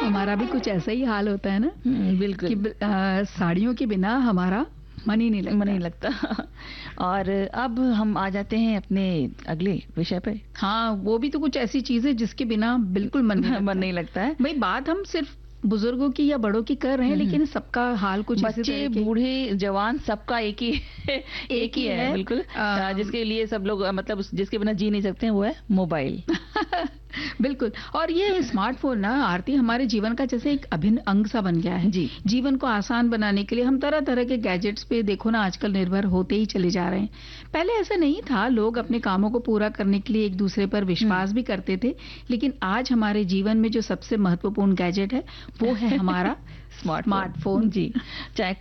हमारा भी कुछ ऐसा ही हाल होता है ना बिल्कुल कि साड़ियों के बिना हमारा मन ही नहीं लगता। और अब हम आ जाते हैं अपने अगले विषय पे। हाँ, वो भी तो कुछ ऐसी चीज है जिसके बिना बिल्कुल मन नहीं लगता है। भाई, बात हम सिर्फ बुजुर्गों की या बड़ों की कर रहे हैं, लेकिन सबका हाल कुछ ऐसे बच्चे बूढ़े जवान सबका एक ही है बिल्कुल। जिसके लिए सब लोग मतलब जिसके बिना जी नहीं सकते हैं वो है मोबाइल। बिल्कुल। और ये स्मार्टफोन ना आरती हमारे जीवन का जैसे एक अभिन्न अंग सा बन गया है जी। जीवन को आसान बनाने के लिए हम तरह तरह के गैजेट्स पे देखो ना आजकल निर्भर होते ही चले जा रहे हैं। पहले ऐसा नहीं था, लोग अपने कामों को पूरा करने के लिए एक दूसरे पर विश्वास भी करते थे, लेकिन आज हमारे जीवन में जो सबसे महत्वपूर्ण गैजेट है वो है हमारा स्मार्टफोन। जी, चाहे